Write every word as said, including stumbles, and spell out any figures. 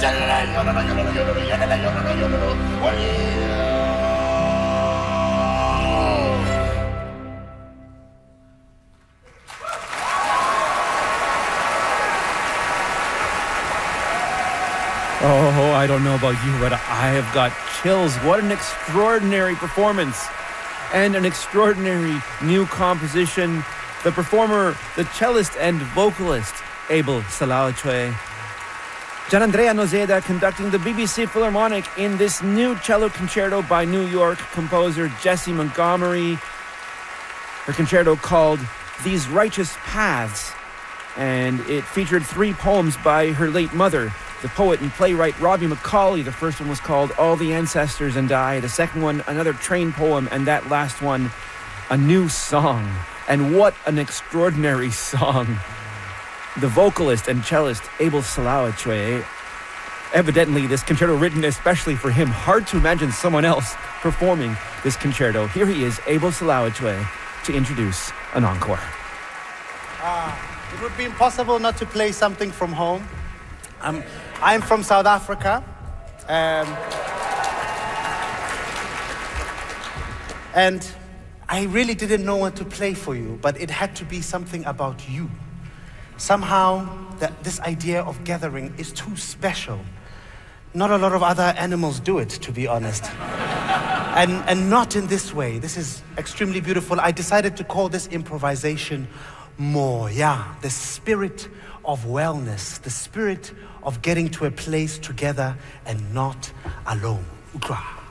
Oh, I don't know about you, but I have got chills. What an extraordinary performance and an extraordinary new composition. The performer, the cellist and vocalist, Abel Salaochwe. Gianandrea Nozeda conducting the B B C Philharmonic in this new cello concerto by New York composer Jessie Montgomery. Her concerto called These Righteous Paths, and it featured three poems by her late mother, the poet and playwright Robbie McCauley. The first one was called All the Ancestors and I. The second one, another train poem. And that last one, a new song. And what an extraordinary song. The vocalist and cellist Abel Salaochwe. Evidently, this concerto written especially for him. Hard to imagine someone else performing this concerto. Here he is, Abel Salaochwe, to introduce an encore. Uh, it would be impossible not to play something from home. Um, I'm from South Africa, um, and I really didn't know what to play for you, but it had to be something about you. Somehow, that this idea of gathering is too special. Not a lot of other animals do it, to be honest. and, and not in this way. This is extremely beautiful. I decided to call this improvisation Moya, the spirit of wellness, the spirit of getting to a place together and not alone. Ukra.